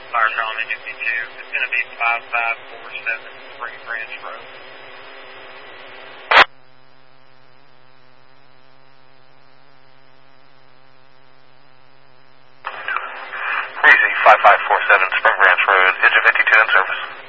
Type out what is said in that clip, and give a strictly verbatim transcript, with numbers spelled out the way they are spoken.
Fire call on fifty-two. It's going to be five five four seven Spring Branch Road. Breezy, five five four seven Spring Branch Road, engine fifty-two in service.